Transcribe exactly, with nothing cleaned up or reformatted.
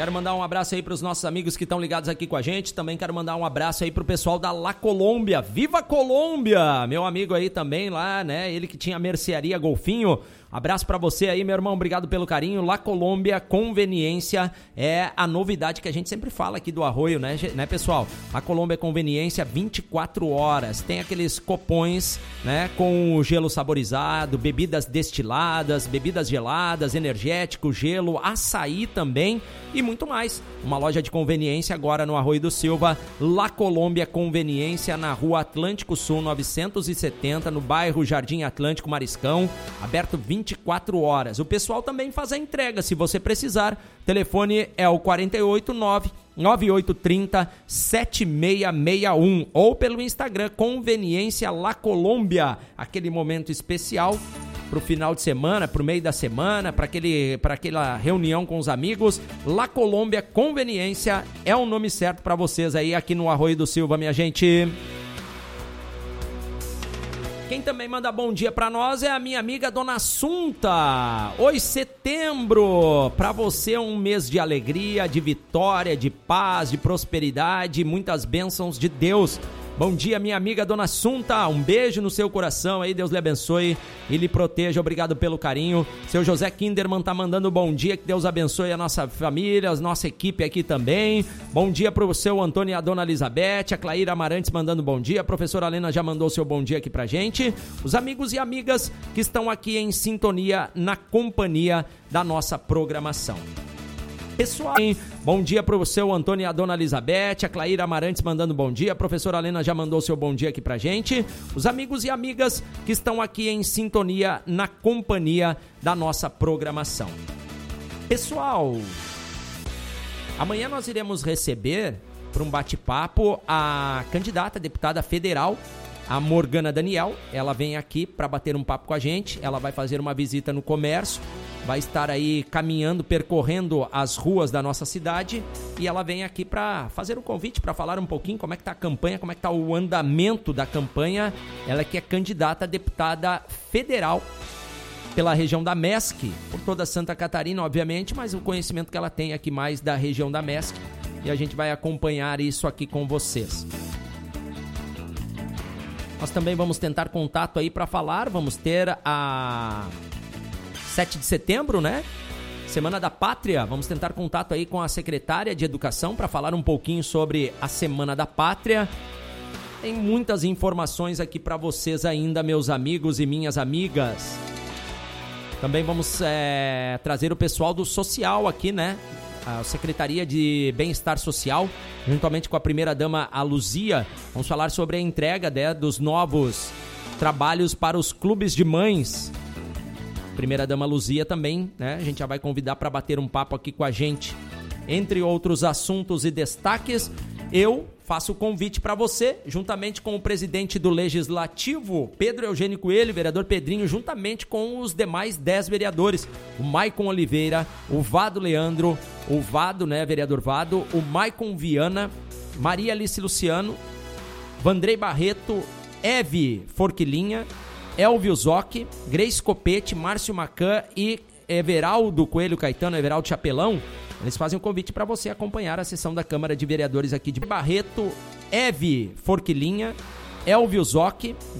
Quero mandar um abraço aí para os nossos amigos que estão ligados aqui com a gente. Também quero mandar um abraço aí pro pessoal da La Colômbia. Viva Colômbia! Meu amigo aí também lá, né? Ele que tinha a mercearia Golfinho. Abraço pra você aí, meu irmão, obrigado pelo carinho. La Colômbia Conveniência é a novidade que a gente sempre fala aqui do Arroio, né, né pessoal? La Colômbia Conveniência, vinte e quatro horas. Tem aqueles copões, né, com gelo saborizado, bebidas destiladas, bebidas geladas, energético, gelo, açaí também e muito mais. Uma loja de conveniência agora no Arroio do Silva, La Colômbia Conveniência, na Rua Atlântico Sul novecentos e setenta, no bairro Jardim Atlântico Mariscão, aberto vinte e quatro horas. O pessoal também faz a entrega, se você precisar. O telefone é o quatro oito nove, nove oito três zero, sete seis seis um ou pelo Instagram Conveniência La Colômbia. Aquele momento especial pro final de semana, pro meio da semana, para aquele, para aquela reunião com os amigos. La Colômbia Conveniência é o nome certo para vocês aí aqui no Arroio do Silva, minha gente. Quem também manda bom dia pra nós é a minha amiga Dona Assunta. Oi, setembro! Pra você um mês de alegria, de vitória, de paz, de prosperidade, muitas bênçãos de Deus. Bom dia, minha amiga Dona Assunta, um beijo no seu coração aí, Deus lhe abençoe e lhe proteja, obrigado pelo carinho. Seu José Kinderman tá mandando bom dia, que Deus abençoe a nossa família, a nossa equipe aqui também. Bom dia pro seu Antônio e a Dona Elizabeth, a Claíra Amarantes mandando bom dia, a professora Helena já mandou seu bom dia aqui pra gente. Os amigos e amigas que estão aqui em sintonia, na companhia da nossa programação. Pessoal, bom dia pro seu Antônio e a Dona Elizabeth, a Claíra Amarantes mandando bom dia, a professora Helena já mandou seu bom dia aqui pra gente, os amigos e amigas que estão aqui em sintonia, na companhia da nossa programação. Pessoal, amanhã nós iremos receber para um bate-papo a candidata a deputada federal, a Morgana Daniel. Ela vem aqui para bater um papo com a gente, ela vai fazer uma visita no comércio, vai estar aí caminhando, percorrendo as ruas da nossa cidade e ela vem aqui para fazer um convite, para falar um pouquinho como é que está a campanha, como é que está o andamento da campanha. Ela que é candidata a deputada federal pela região da M E S C, por toda Santa Catarina, obviamente, mas o conhecimento que ela tem aqui mais da região da M E S C, e a gente vai acompanhar isso aqui com vocês. Nós também vamos tentar contato aí para falar, vamos ter a sete de setembro, né? Semana da Pátria. Vamos tentar contato aí com a secretária de Educação para falar um pouquinho sobre a Semana da Pátria. Tem muitas informações aqui para vocês ainda, meus amigos e minhas amigas. Também vamos é, trazer o pessoal do social aqui, né? A Secretaria de Bem-Estar Social, juntamente com a primeira-dama, a Luzia. Vamos falar sobre a entrega, né, dos novos trabalhos para os clubes de mães. Primeira-dama Luzia também, né? A gente já vai convidar para bater um papo aqui com a gente. Entre outros assuntos e destaques, eu faço o convite para você, juntamente com o presidente do Legislativo, Pedro Eugênio Coelho, vereador Pedrinho, juntamente com os demais dez vereadores, o Maicon Oliveira, o Vado Leandro, o Vado, né, vereador Vado, o Maicon Viana, Maria Alice Luciano, Vandrei Barreto, Eve Forquilinha, Elvio Zocchi, Grace Copete, Márcio Macan e Everaldo Coelho Caetano, Everaldo Chapelão. Eles fazem um convite para você acompanhar a sessão da Câmara de Vereadores aqui de Barreto, Eve Forquilinha, Elvio Zocchi,